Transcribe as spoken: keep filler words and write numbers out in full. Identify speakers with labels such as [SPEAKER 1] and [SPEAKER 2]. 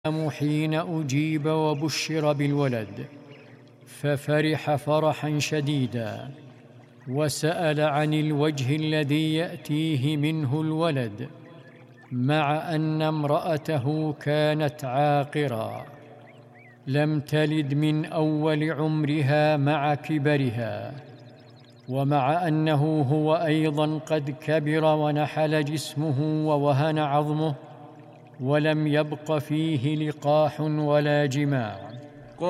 [SPEAKER 1] حين أجيب وبشر بالولد، ففرح فرحا شديدا، وسأل عن الوجه الذي يأتيه منه الولد، مع أن امرأته كانت عاقرا لم تلد من أول عمرها مع كبرها، ومع أنه هو أيضا قد كبر ونحل جسمه ووهن عظمه، ولم يبق فيه لقاح ولا جماع.